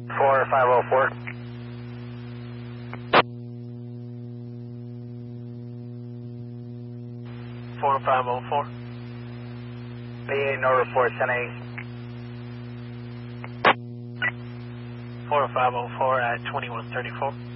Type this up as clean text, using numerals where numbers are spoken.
4504. 4504. VA no report 1080. 4504 at 2134.